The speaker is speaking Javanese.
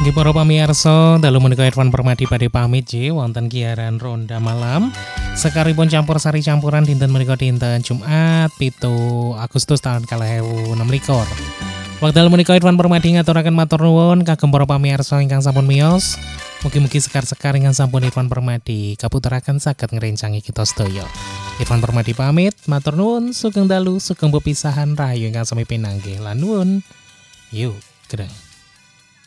Nggih para pamirsa, dalu menika Irfan Permadi badhe pamit nggih wonten giaran ronda malam. Sekaripun campur sari campuran dinten menika dinten Jumat 7 Agustus tahun 2026. Wekdal menika Irfan Permadi ngaturaken matur nuwun kagem para pamirsa ingkang sampun miyos. Mugi-mugi sekar-sekar ingkang sampun Irfan Permadi kaputeraken saged ngrencangi kita sedaya. Irfan Permadi pamit, matur nuwun, sugeng dalu, sugeng bepisahan rahayu ingkang sami pinanggih lan nuwun. Yuk, gedang.